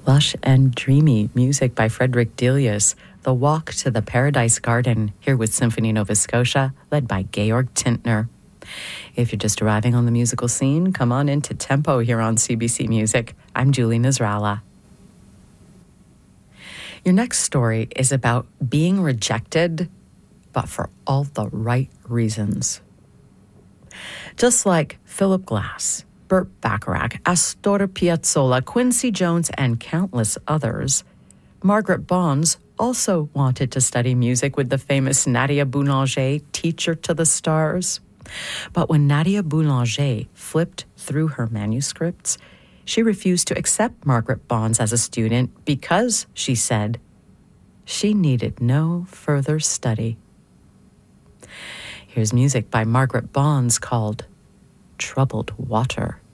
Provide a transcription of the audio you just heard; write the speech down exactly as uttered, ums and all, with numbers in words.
Lush and dreamy music by Frederick Delius, The Walk to the Paradise Garden, here with Symphony Nova Scotia, led by Georg Tintner. If you're just arriving on the musical scene, come on into Tempo here on C B C Music. I'm Julie Nasrallah. Your next story is about being rejected, but for all the right reasons. Just like Philip Glass, Burt Bacharach, Astor Piazzolla, Quincy Jones, and countless others, Margaret Bonds also wanted to study music with the famous Nadia Boulanger, teacher to the stars. But when Nadia Boulanger flipped through her manuscripts, she refused to accept Margaret Bonds as a student because, she said, she needed no further study. Here's music by Margaret Bonds called Troubled Water.